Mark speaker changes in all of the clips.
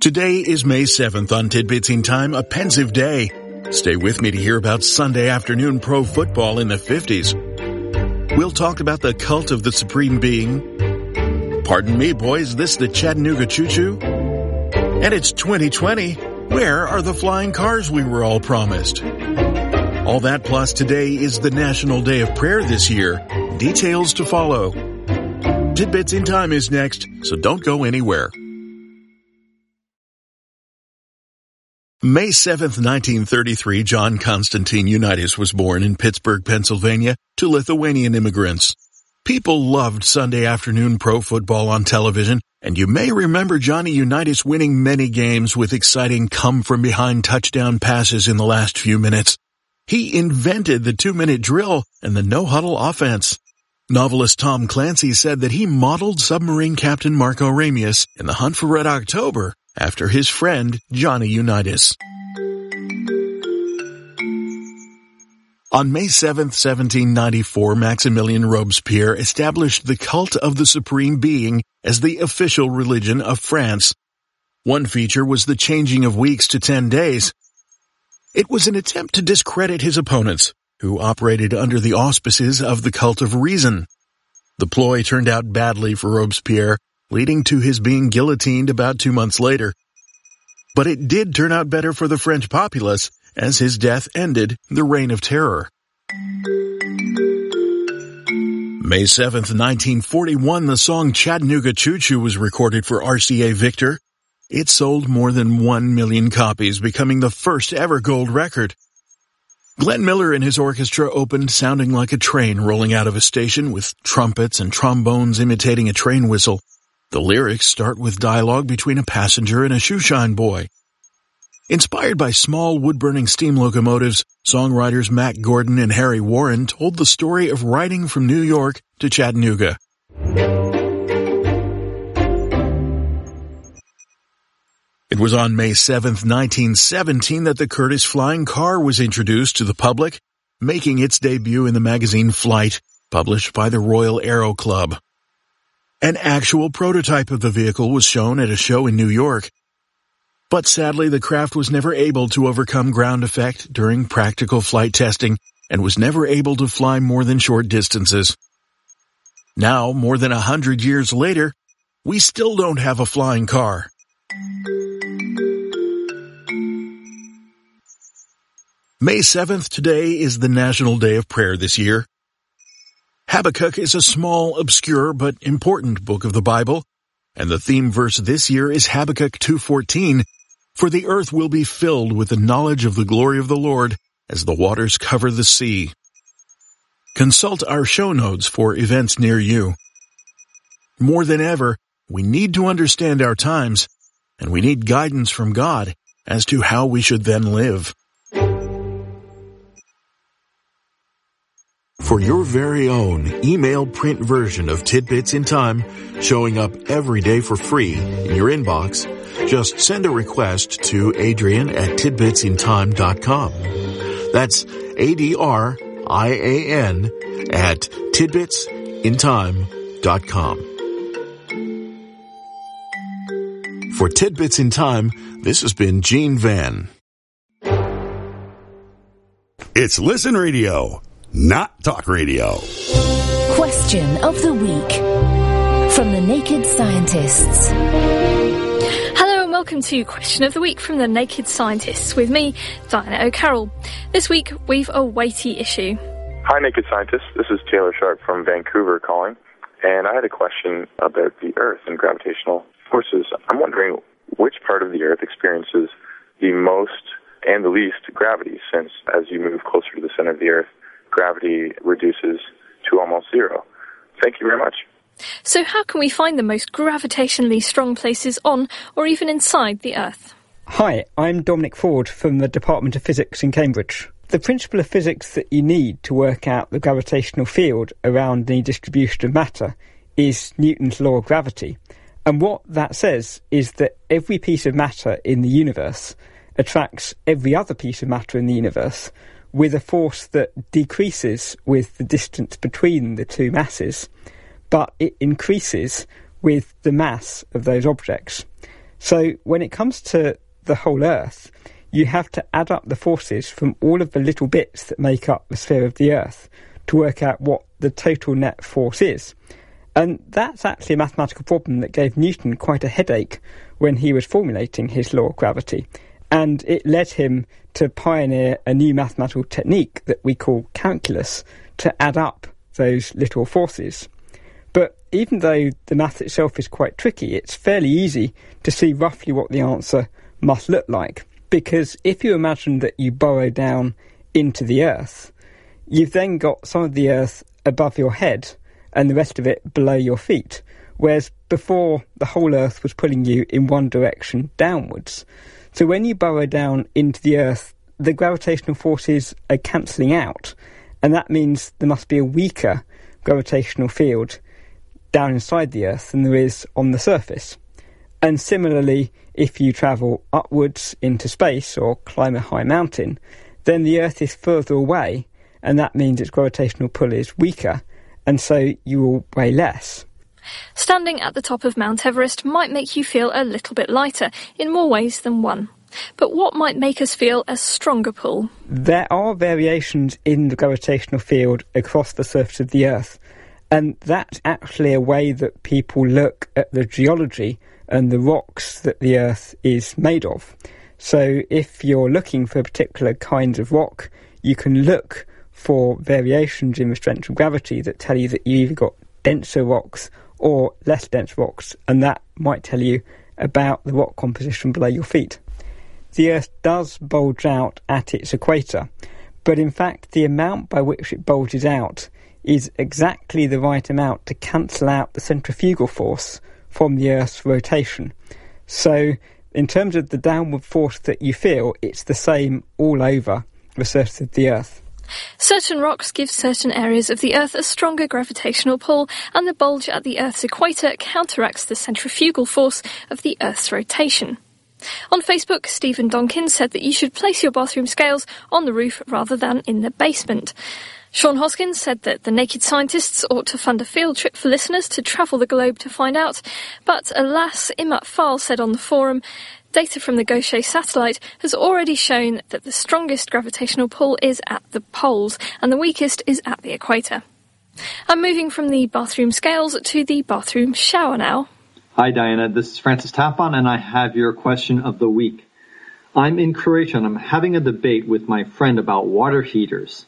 Speaker 1: Today is May 7th on Tidbits in Time, a pensive day. Stay with me to hear about Sunday afternoon pro football in the 50s. We'll talk about the cult of the Supreme Being. Pardon me, boys, this the Chattanooga Choo-Choo? And it's 2020. Where are the flying cars we were all promised? All that plus today is the National Day of Prayer this year. Details to follow. Tidbits in Time is next, so don't go anywhere. May 7th, 1933, John Constantine Unitas was born in Pittsburgh, Pennsylvania, to Lithuanian immigrants. People loved Sunday afternoon pro football on television, and you may remember Johnny Unitas winning many games with exciting come-from-behind touchdown passes in the last few minutes. He invented the 2-minute drill and the no-huddle offense. Novelist Tom Clancy said that he modeled submarine captain Marco Ramius in The Hunt for Red October after his friend Johnny Unitas. On May 7, 1794, Maximilien Robespierre established the cult of the Supreme Being as the official religion of France. One feature was the changing of weeks to 10 days. It was an attempt to discredit his opponents, who operated under the auspices of the cult of reason. The ploy turned out badly for Robespierre, leading to his being guillotined about 2 months later. But it did turn out better for the French populace, as his death ended the Reign of Terror. May 7th, 1941, the song Chattanooga Choo-Choo was recorded for RCA Victor. It sold more than 1 million copies, becoming the first ever gold record. Glenn Miller and his orchestra opened sounding like a train rolling out of a station, with trumpets and trombones imitating a train whistle. The lyrics start with dialogue between a passenger and a shoeshine boy. Inspired by small wood-burning steam locomotives, songwriters Mac Gordon and Harry Warren told the story of riding from New York to Chattanooga. It was on May 7th, 1917 that the Curtiss flying car was introduced to the public, making its debut in the magazine Flight, published by the Royal Aero Club. An actual prototype of the vehicle was shown at a show in New York. But sadly, the craft was never able to overcome ground effect during practical flight testing and was never able to fly more than short distances. Now, more than 100 years later, we still don't have a flying car. May 7th today is the National Day of Prayer this year. Habakkuk is a small, obscure, but important book of the Bible, and the theme verse this year is Habakkuk 2:14, "For the earth will be filled with the knowledge of the glory of the Lord as the waters cover the sea." Consult our show notes for events near you. More than ever, we need to understand our times, and we need guidance from God as to how we should then live. For your very own email print version of Tidbits in Time, showing up every day for free in your inbox, just send a request to Adrian@tidbitsintime.com. That's ADRIAN at tidbitsintime.com. For Tidbits in Time, this has been Gene Van.
Speaker 2: It's Listen Radio, not talk radio.
Speaker 3: Question of the week from the Naked Scientists.
Speaker 4: Hello and welcome to Question of the Week from the Naked Scientists with me, Diana O'Carroll. This week we've a weighty issue.
Speaker 5: Hi Naked Scientists, this is Taylor Sharp from Vancouver calling, and I had a question about the Earth and gravitational forces. I'm wondering which part of the Earth experiences the most and the least gravity, since as you move closer to the center of the Earth, gravity reduces to almost zero. Thank you very much.
Speaker 4: So how can we find the most gravitationally strong places on or even inside the Earth?
Speaker 6: Hi, I'm Dominic Ford from the Department of Physics in Cambridge. The principle of physics that you need to work out the gravitational field around the distribution of matter is Newton's law of gravity. And what that says is that every piece of matter in the universe attracts every other piece of matter in the universe with a force that decreases with the distance between the two masses, but it increases with the mass of those objects. So when it comes to the whole Earth, you have to add up the forces from all of the little bits that make up the sphere of the Earth to work out what the total net force is. And that's actually a mathematical problem that gave Newton quite a headache when he was formulating his law of gravity. And it led him to pioneer a new mathematical technique that we call calculus to add up those little forces. But even though the math itself is quite tricky, it's fairly easy to see roughly what the answer must look like. Because if you imagine that you burrow down into the Earth, you've then got some of the Earth above your head and the rest of it below your feet, whereas before the whole Earth was pulling you in one direction downwards. So when you burrow down into the Earth, the gravitational forces are cancelling out, and that means there must be a weaker gravitational field down inside the Earth than there is on the surface. And similarly, if you travel upwards into space or climb a high mountain, then the Earth is further away, and that means its gravitational pull is weaker, and so you will weigh less.
Speaker 4: Standing at the top of Mount Everest might make you feel a little bit lighter, in more ways than one. But what might make us feel a stronger pull?
Speaker 6: There are variations in the gravitational field across the surface of the Earth, and that's actually a way that people look at the geology and the rocks that the Earth is made of. So if you're looking for particular kinds of rock, you can look for variations in the strength of gravity that tell you that you either got denser rocks or less dense rocks, and that might tell you about the rock composition below your feet. The Earth does bulge out at its equator, but in fact the amount by which it bulges out is exactly the right amount to cancel out the centrifugal force from the Earth's rotation. So in terms of the downward force that you feel, it's the same all over the surface of the Earth.
Speaker 4: Certain rocks give certain areas of the Earth a stronger gravitational pull, and the bulge at the Earth's equator counteracts the centrifugal force of the Earth's rotation. On Facebook, Stephen Donkin said that you should place your bathroom scales on the roof rather than in the basement. Sean Hoskins said that the Naked Scientists ought to fund a field trip for listeners to travel the globe to find out. But alas, Imat Fal said on the forum, data from the Gaucher satellite has already shown that the strongest gravitational pull is at the poles and the weakest is at the equator. I'm moving from the bathroom scales to the bathroom shower now.
Speaker 7: Hi Diana, this is Francis Tapon and I have your question of the week. I'm in Croatia and I'm having a debate with my friend about water heaters.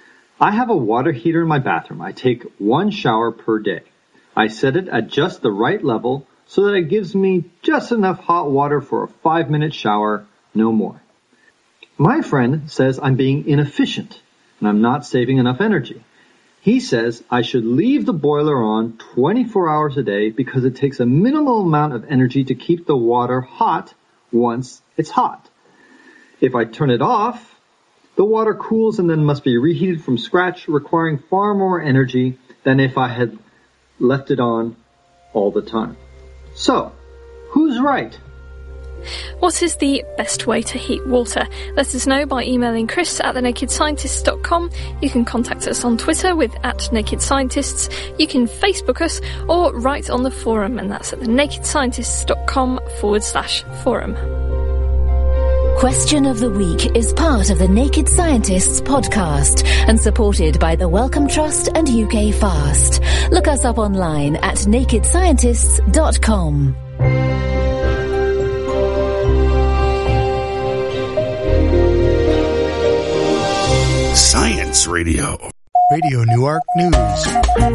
Speaker 7: I have a water heater in my bathroom. I take one shower per day. I set it at just the right level so that it gives me just enough hot water for a 5-minute shower, no more. My friend says I'm being inefficient and I'm not saving enough energy. He says I should leave the boiler on 24 hours a day because it takes a minimal amount of energy to keep the water hot once it's hot. If I turn it off, the water cools and then must be reheated from scratch, requiring far more energy than if I had left it on all the time. So, who's right?
Speaker 4: What is the best way to heat water? Let us know by emailing chris@thenakedscientists.com. You can contact us on Twitter with @NakedScientists. You can Facebook us or write on the forum, and that's at thenakedscientists.com/forum.
Speaker 3: Question of the Week is part of the Naked Scientists podcast and supported by the Wellcome Trust and UK Fast. Look us up online at nakedscientists.com.
Speaker 2: Science Radio.
Speaker 8: Radio Newark News.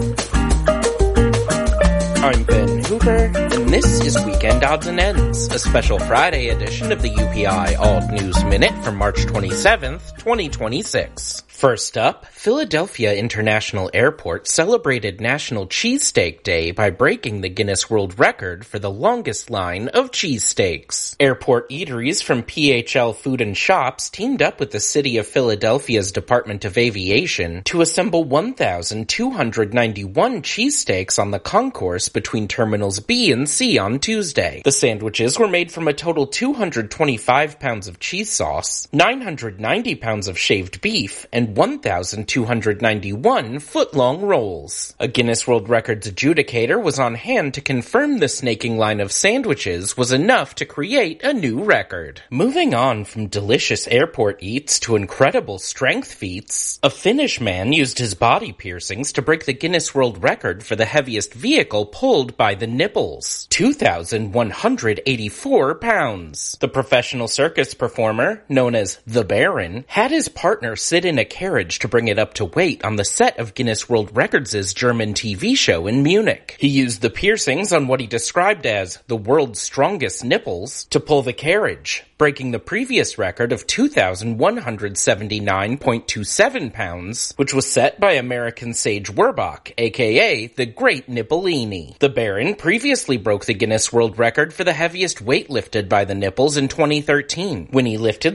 Speaker 9: I'm Ben Hoover, and this is Weekend Odds and Ends, a special Friday edition of the UPI Alt News Minute for March 27th, 2026. First up, Philadelphia International Airport celebrated National Cheesesteak Day by breaking the Guinness World Record for the longest line of cheesesteaks. Airport eateries from PHL Food and Shops teamed up with the City of Philadelphia's Department of Aviation to assemble 1,291 cheesesteaks on the concourse between Terminals B and C on Tuesday. The sandwiches were made from a total 225 pounds of cheese sauce, 990 pounds of shaved beef, and and 1,291 foot-long rolls. A Guinness World Records adjudicator was on hand to confirm the snaking line of sandwiches was enough to create a new record. Moving on from delicious airport eats to incredible strength feats, a Finnish man used his body piercings to break the Guinness World Record for the heaviest vehicle pulled by the nipples, 2,184 pounds. The professional circus performer, known as the Baron, had his partner sit in a carriage to bring it up to weight on the set of Guinness World Records' German TV show in Munich. He used the piercings on what he described as the world's strongest nipples to pull the carriage, breaking the previous record of 2,179.27 pounds, which was set by American Sage Werbach, aka the Great Nippolini. The Baron previously broke the Guinness World Record for the heaviest weight lifted by the nipples in 2013, when he lifted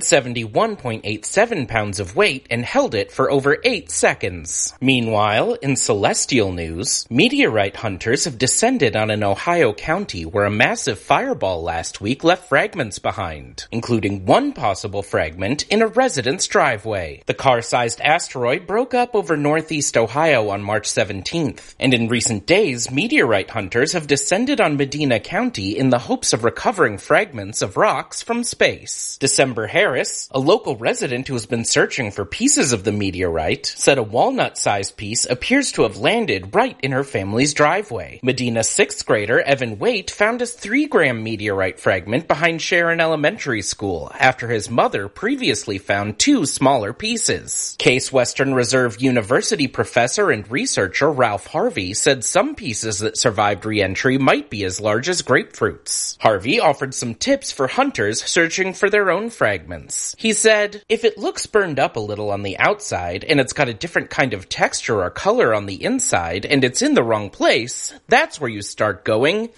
Speaker 9: 71.87 pounds of weight and held it for over 8 seconds. Meanwhile, in celestial news, meteorite hunters have descended on an Ohio county where a massive fireball last week left fragments behind, including one possible fragment in a resident's driveway. The car-sized asteroid broke up over northeast Ohio on March 17th, and in recent days, meteorite hunters have descended on Medina County in the hopes of recovering fragments of rocks from space. December Harris, a local resident who has been searching for pieces of the meteorite, said a walnut-sized piece appears to have landed right in her family's driveway. Medina's 6th grader Evan Waite found his 3-gram meteorite fragment behind Sharon Elementary School after his mother previously found 2 smaller pieces. Case Western Reserve University professor and researcher Ralph Harvey said some pieces that survived re-entry might be as large as grapefruits. Harvey offered some tips for hunters searching for their own fragments. He said, "If it looks burned up a little on the outside and it's got a different kind of texture or color on the inside and it's in the wrong place, that's where you start going,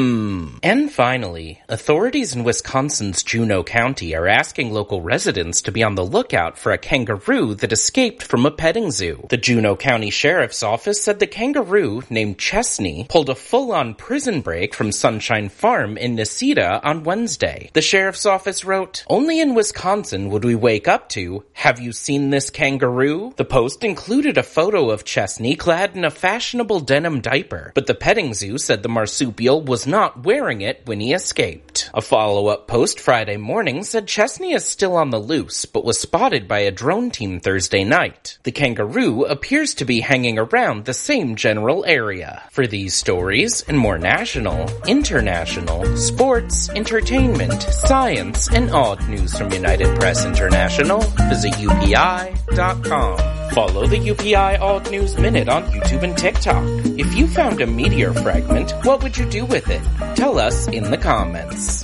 Speaker 9: And finally, authorities in Wisconsin's Juneau County are asking local residents to be on the lookout for a kangaroo that escaped from a petting zoo. The Juneau County Sheriff's Office said the kangaroo, named Chesney, pulled a full-on prison break from Sunshine Farm in Necedah on Wednesday. The Sheriff's Office wrote, "Only in Wisconsin would we wake up to, 'Have you seen this kangaroo?' The post included a photo of Chesney clad in a fashionable denim diaper, but the petting zoo said the marsupial was not wearing it when he escaped. A follow-up post Friday morning said Chesney is still on the loose, but was spotted by a drone team Thursday night. The kangaroo appears to be hanging around the same general area. For these stories and more national, international, sports, entertainment, science, and odd news from United Press International, visit UPI.com. Follow the UPI Odd News Minute on YouTube and TikTok. If you found a meteor fragment, what would you do with it? Tell us in the comments.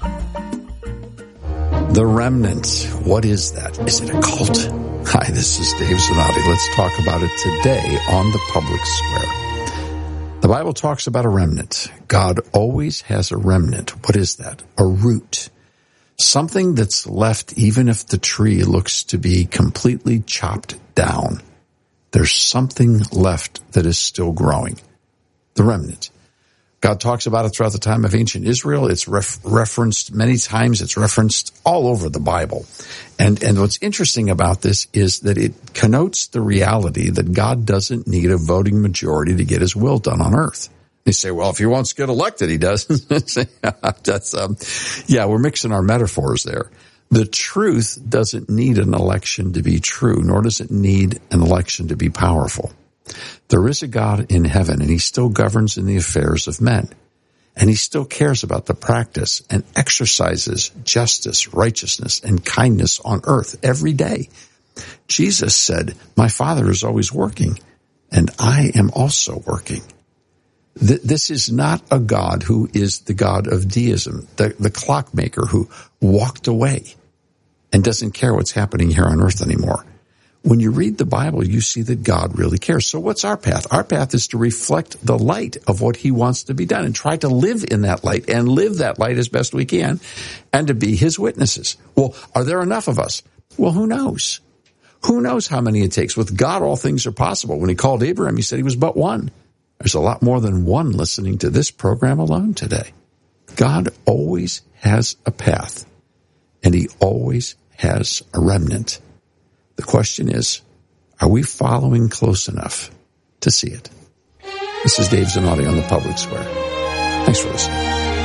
Speaker 10: The Remnant. What is that? Is it a cult? Hi, this is Dave Zanotti. Let's talk about it today on the Public Square. The Bible talks about a remnant. God always has a remnant. What is that? A root. Something that's left even if the tree looks to be completely chopped down. There's something left that is still growing. The remnant. God talks about it throughout the time of ancient Israel. It's referenced many times. It's referenced all over the Bible. And what's interesting about this is that it connotes the reality that God doesn't need a voting majority to get his will done on earth. They say, well, if he wants to get elected, he does. We're mixing our metaphors there. The truth doesn't need an election to be true, nor does it need an election to be powerful. There is a God in heaven, and he still governs in the affairs of men. And he still cares about the practice and exercises justice, righteousness, and kindness on earth every day. Jesus said, my Father is always working, and I am also working. This is not a God who is the God of deism, the clockmaker who walked away and doesn't care what's happening here on earth anymore. When you read the Bible, you see that God really cares. So what's our path? Our path is to reflect the light of what he wants to be done and try to live in that light and live that light as best we can and to be his witnesses. Well, are there enough of us? Well, who knows? Who knows how many it takes? With God, all things are possible. When he called Abraham, he said he was but one. There's a lot more than one listening to this program alone today. God always has a path, and he always has a remnant. The question is, Are we following close enough to see it? This is Dave Zanotti on the Public Square. Thanks for listening.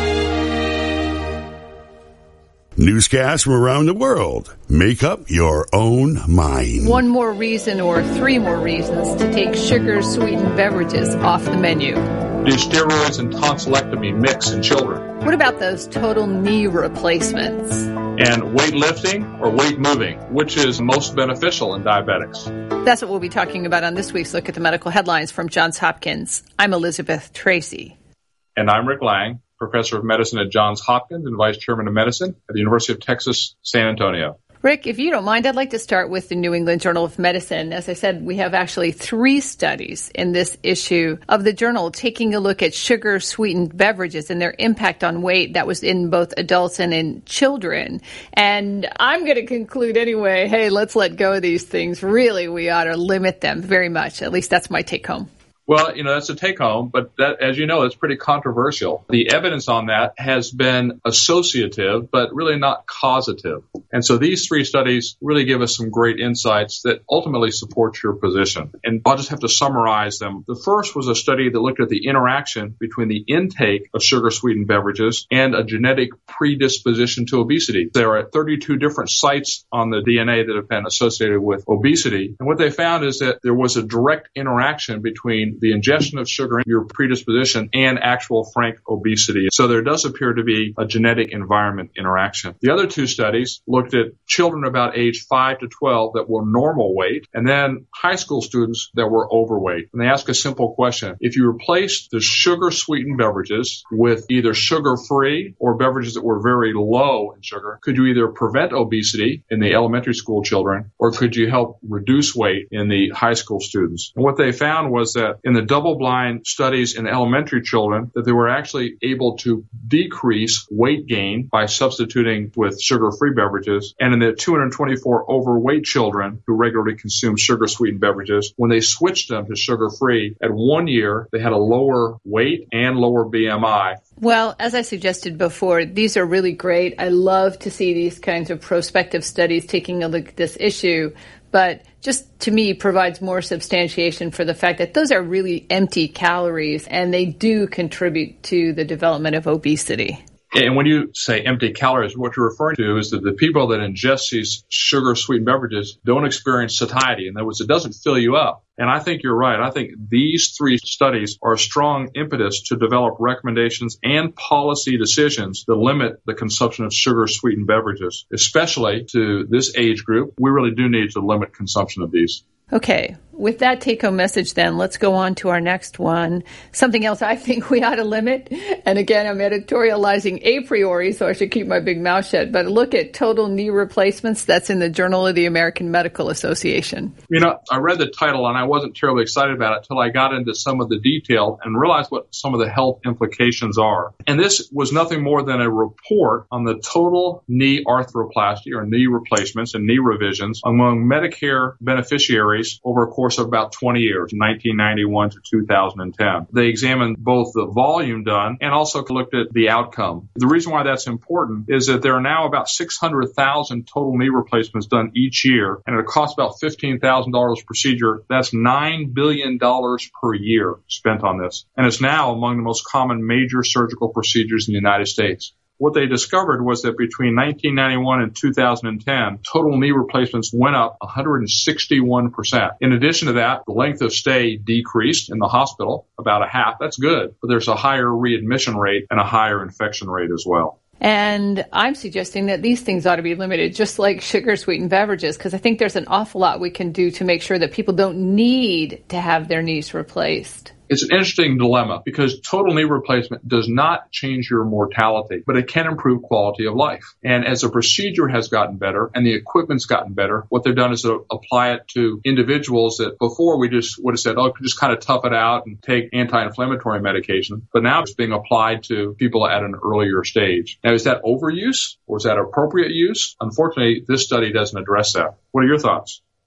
Speaker 2: Newscasts from around the world. Make up your own mind.
Speaker 11: One more reason or three more reasons to take sugar-sweetened beverages off the menu.
Speaker 12: Do steroids and tonsillectomy mix in children?
Speaker 11: What about those total knee replacements?
Speaker 12: And weightlifting or weight moving, which is most beneficial in diabetics?
Speaker 11: That's what we'll be talking about on this week's Look at the Medical Headlines from Johns Hopkins. I'm Elizabeth Tracy.
Speaker 12: And I'm Rick Lang, Professor of Medicine at Johns Hopkins and Vice Chairman of Medicine at the University of Texas, San Antonio.
Speaker 11: Rick, if you don't mind, I'd like to start with the New England Journal of Medicine. As I said, we have actually 3 studies in this issue of the journal taking a look at sugar-sweetened beverages and their impact on weight. That was in both adults and in children. And I'm going to conclude anyway, hey, let's let go of these things. Really, we ought to limit them very much. At least that's my take home.
Speaker 12: Well, that's a take-home, but that, as you know, it's pretty controversial. The evidence on that has been associative, but really not causative. And so these 3 studies really give us some great insights that ultimately support your position. And I'll just have to summarize them. The first was a study that looked at the interaction between the intake of sugar-sweetened beverages and a genetic predisposition to obesity. There are 32 different sites on the DNA that have been associated with obesity. And what they found is that there was a direct interaction between the ingestion of sugar in your predisposition and actual frank obesity. So there does appear to be a genetic environment interaction. The other 2 studies looked at children about age 5 to 12 that were normal weight and then high school students that were overweight. And they ask a simple question. If you replaced the sugar-sweetened beverages with either sugar-free or beverages that were very low in sugar, could you either prevent obesity in the elementary school children or could you help reduce weight in the high school students? And what they found was that in the double-blind studies in elementary children, that they were actually able to decrease weight gain by substituting with sugar-free beverages. And in the 224 overweight children who regularly consume sugar-sweetened beverages, when they switched them to sugar-free, at 1 year, they had a lower weight and lower BMI.
Speaker 11: Well, as I suggested before, these are really great. I love to see these kinds of prospective studies taking a look at this issue. But just to me provides more substantiation for the fact that those are really empty calories and they do contribute to the development of obesity.
Speaker 12: And when you say empty calories, what you're referring to is that the people that ingest these sugar-sweetened beverages don't experience satiety. In other words, it doesn't fill you up. And I think you're right. I think these 3 studies are a strong impetus to develop recommendations and policy decisions that limit the consumption of sugar-sweetened beverages, especially to this age group. We really do need to limit consumption of these.
Speaker 11: Okay, with that take-home message then, let's go on to our next one. Something else I think we ought to limit, and again, I'm editorializing a priori, so I should keep my big mouth shut, but look at total knee replacements. That's in the Journal of the American Medical Association.
Speaker 12: I read the title and I wasn't terribly excited about it until I got into some of the detail and realized what some of the health implications are. And this was nothing more than a report on the total knee arthroplasty or knee replacements and knee revisions among Medicare beneficiaries over a course of about 20 years, 1991 to 2010. They examined both the volume done and also looked at the outcome. The reason why that's important is that there are now about 600,000 total knee replacements done each year, and it costs about $15,000 per procedure. That's $9 billion per year spent on this. And it's now among the most common major surgical procedures in the United States. What they discovered was that between 1991 and 2010, total knee replacements went up 161%. In addition to that, the length of stay decreased in the hospital, about a half. That's good, but there's a higher readmission rate and a higher infection rate as well.
Speaker 11: And I'm suggesting that these things ought to be limited, just like sugar-sweetened beverages, because I think there's an awful lot we can do to make sure that people don't need to have their knees replaced.
Speaker 12: It's an interesting dilemma because total knee replacement does not change your mortality, but it can improve quality of life. And as the procedure has gotten better and the equipment's gotten better, what they've done is to apply it to individuals that before we just would have said, oh, just kind of tough it out and take anti-inflammatory medication. But now it's being applied to people at an earlier stage. Now, is that overuse or is that appropriate use? Unfortunately, this study doesn't address that. What are your thoughts?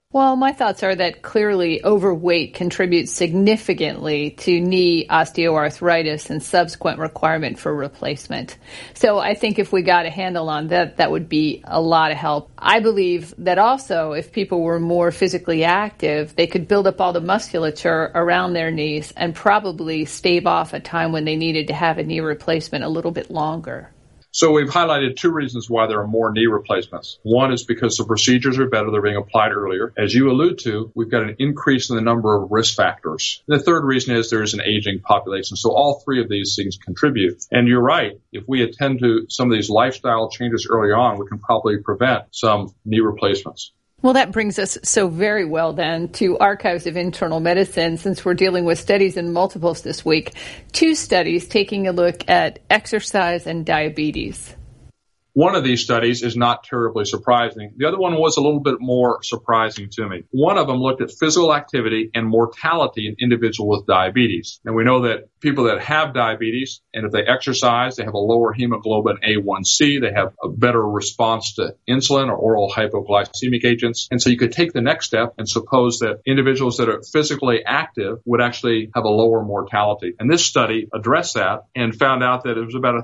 Speaker 11: Well, my thoughts are that clearly overweight contributes significantly to knee osteoarthritis and subsequent requirement for replacement. So I think if we got a handle on that, that would be a lot of help. I believe that also if people were more physically active, they could build up all the musculature around their knees and probably stave off a time when they needed to have a knee replacement a little bit longer.
Speaker 12: So we've highlighted two reasons why there are more knee replacements. One is because the procedures are better, they're being applied earlier. As you allude to, we've got an increase in the number of risk factors. And the third reason is there is an aging population. So all three of these things contribute. And you're right, if we attend to some of these lifestyle changes early on, we can probably prevent some knee replacements.
Speaker 11: Well, that brings us so very well then to Archives of Internal Medicine, since we're dealing with studies in multiples this week. 2 studies taking a look at exercise and diabetes.
Speaker 12: One of these studies is not terribly surprising. The other one was a little bit more surprising to me. One of them looked at physical activity and mortality in individuals with diabetes. And we know that people that have diabetes, and if they exercise, they have a lower hemoglobin A1C, they have a better response to insulin or oral hypoglycemic agents. And so you could take the next step and suppose that individuals that are physically active would actually have a lower mortality. And this study addressed that and found out that it was about a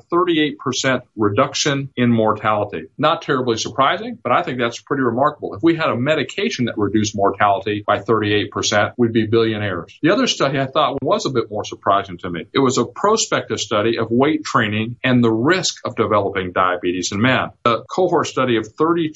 Speaker 12: 38% reduction in mortality. Not terribly surprising, but I think that's pretty remarkable. If we had a medication that reduced mortality by 38%, we'd be billionaires. The other study I thought was a bit more surprising to me. It was a prospective study of weight training and the risk of developing diabetes in men. A cohort study of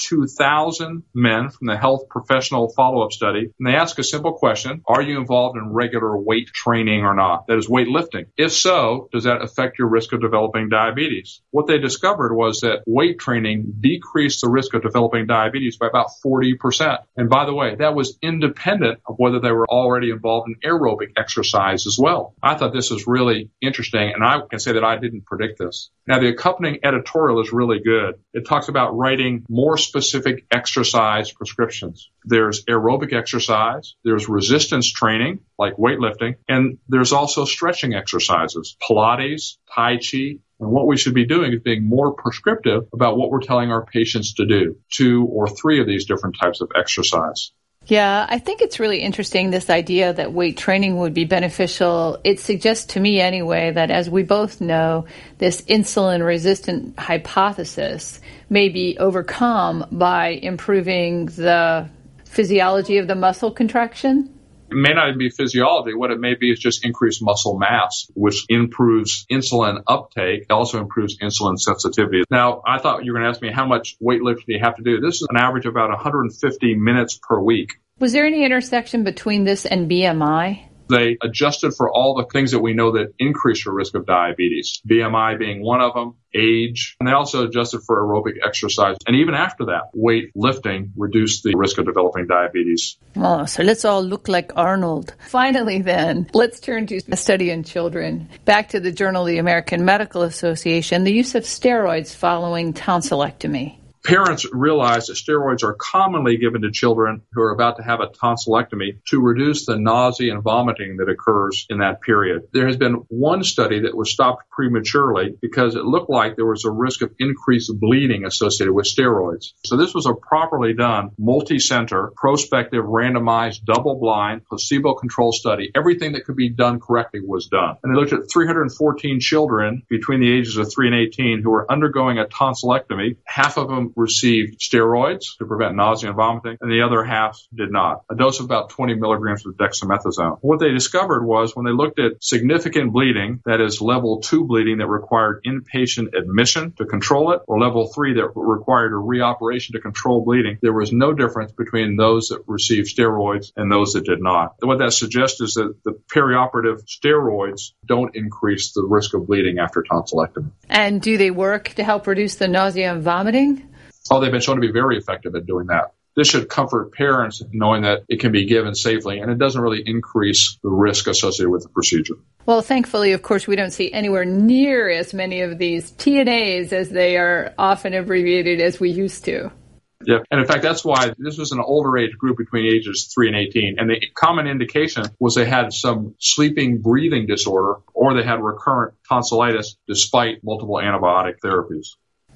Speaker 12: 32,000 men from the Health Professional Follow-Up Study, and they ask a simple question: are you involved in regular weight training or not? That is, weightlifting. If so, does that affect your risk of developing diabetes? What they discovered was that weight training decreased the risk of developing diabetes by about 40%. And by the way, that was independent of whether they were already involved in aerobic exercise as well. I thought this was really interesting, and I can say that I didn't predict this. Now, the accompanying editorial is really good. It talks about writing more specific exercise prescriptions. There's aerobic exercise, there's resistance training, like weightlifting, and there's also stretching exercises, Pilates, Tai Chi. And what we should be doing is being more prescriptive about what we're telling our patients to do, 2 or 3 of these different types of exercise.
Speaker 11: Yeah, I think it's really interesting, this idea that weight training would be beneficial. It suggests to me anyway that, as we both know, this insulin-resistant hypothesis may be overcome by improving the physiology of the muscle contraction.
Speaker 12: It may not even be physiology. What it may be is just increased muscle mass, which improves insulin uptake. It also improves insulin sensitivity. Now, I thought you were going to ask me how much weightlifting do you have to do. This is an average of about 150 minutes per week.
Speaker 11: Was there any intersection between this and BMI?
Speaker 12: They adjusted for all the things that we know that increase your risk of diabetes, BMI being one of them, age, and they also adjusted for aerobic exercise. And even after that, weight lifting reduced the risk of developing diabetes.
Speaker 11: Oh, so let's all look like Arnold. Finally, then, let's turn to a study in children. Back to the Journal of the American Medical Association, the use of steroids following tonsillectomy.
Speaker 12: Parents realize that steroids are commonly given to children who are about to have a tonsillectomy to reduce the nausea and vomiting that occurs in that period. There has been one study that was stopped prematurely because it looked like there was a risk of increased bleeding associated with steroids. So this was a properly done, multi-center, prospective, randomized, double-blind, placebo-controlled study. Everything that could be done correctly was done. And they looked at 314 children between the ages of 3 and 18 who were undergoing a tonsillectomy. Half of them received steroids to prevent nausea and vomiting, and the other half did not. A dose of about 20 milligrams of dexamethasone. What they discovered was when they looked at significant bleeding, that is level 2 bleeding that required inpatient admission to control it, or level 3 that required a reoperation to control bleeding, there was no difference between those that received steroids and those that did not. What that suggests is that the perioperative steroids don't increase the risk of bleeding after tonsillectomy.
Speaker 11: And do they work to help reduce the nausea and vomiting?
Speaker 12: Oh, they've been shown to be very effective at doing that. This should comfort parents knowing that it can be given safely, and it doesn't really increase the risk associated with the procedure.
Speaker 11: Well, thankfully, of course, we don't see anywhere near as many of these TNAs, as they are often abbreviated, as we used to.
Speaker 12: Yeah, and in fact, that's why this was an older age group between ages 3 and 18. And the common indication was they had some sleeping breathing disorder, or they had recurrent tonsillitis despite multiple antibiotic therapies.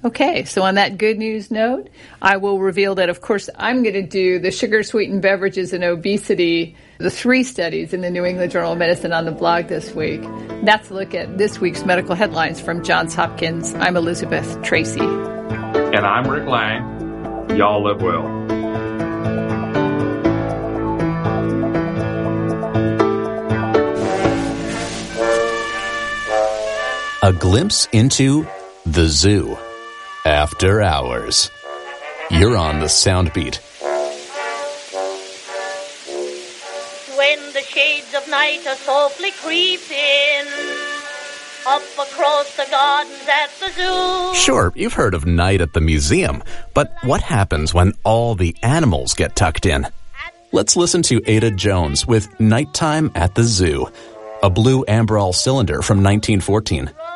Speaker 11: Okay, so on that good news note, I will reveal that, of course, I'm going to do the sugar-sweetened beverages and obesity, the 3 studies in the New England Journal of Medicine on the blog this week. That's a look at this week's medical headlines from Johns Hopkins. I'm Elizabeth Tracy.
Speaker 12: And I'm Rick Lang. Y'all live well.
Speaker 13: A glimpse into the zoo. After hours. You're on the sound beat.
Speaker 14: When the shades of night are softly creeping up across the gardens at the zoo.
Speaker 13: Sure, you've heard of night at the museum, but what happens when all the animals get tucked in? Let's listen to Ada Jones with Nighttime at the Zoo, a blue Amberol cylinder from 1914.